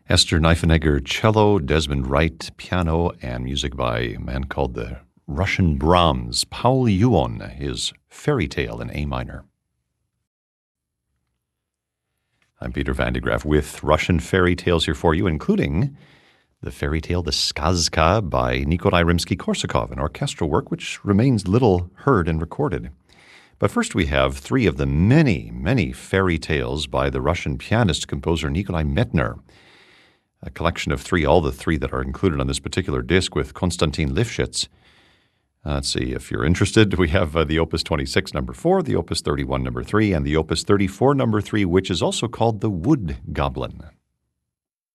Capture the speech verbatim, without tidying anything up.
Esther Niefenegger, cello, Desmond Wright, piano, and music by a man called the Russian Brahms, Paul Yuon, his Fairy Tale in A minor. I'm Peter Van de Graaff with Russian fairy tales here for you, including the fairy tale The Skazka by Nikolai Rimsky-Korsakov, an orchestral work which remains little heard and recorded. But first we have three of the many, many fairy tales by the Russian pianist-composer Nikolai Medtner, a collection of three, all the three that are included on this particular disc with Konstantin Lifshitz. Uh, let's see, if you're interested, we have uh, the Opus twenty-six, number four, the Opus thirty-one, number three, and the Opus thirty-four, number three, which is also called the Wood Goblin.